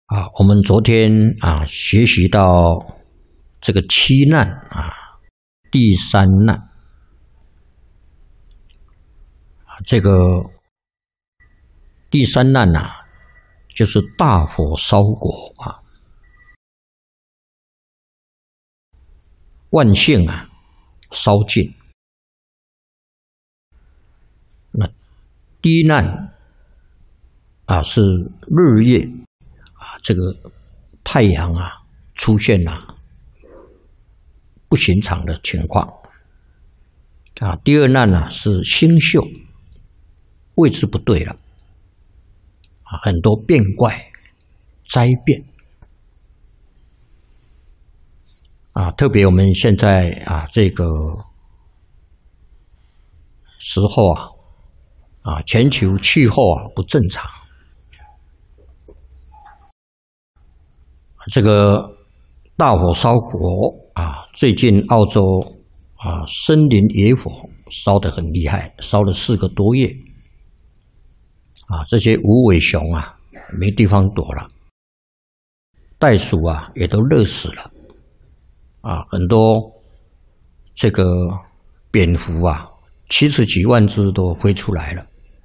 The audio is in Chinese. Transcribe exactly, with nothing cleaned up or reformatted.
啊，我们昨天啊学习到这个七难啊，第三难啊，这个第三难呐、啊，就是大火烧国啊，万姓啊烧尽。那第一难啊是日夜啊，这个太阳啊出现了不寻常的情况啊。第二难呢是星宿位置不对了啊，很多变怪灾变啊。特别我们现在啊这个时候啊啊，全球气候啊不正常。这个大火烧国啊，最近澳洲啊森林野火烧得很厉害，烧了四个多月啊，这些无尾熊啊没地方躲了，袋鼠啊也都热死了啊，很多这个蝙蝠啊七十几万只都飞出来了。